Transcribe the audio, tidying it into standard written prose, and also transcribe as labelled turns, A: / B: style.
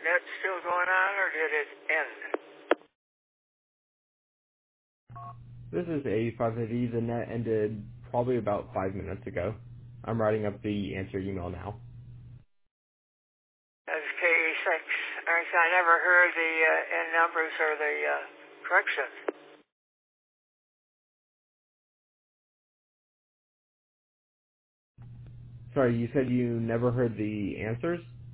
A: net still going on, or did it end?
B: This is A550. The net ended probably about 5 minutes ago. I'm writing up the answer email now.
A: That's KE6. I never heard the end numbers or the corrections.
B: Sorry, you said you never heard the answers?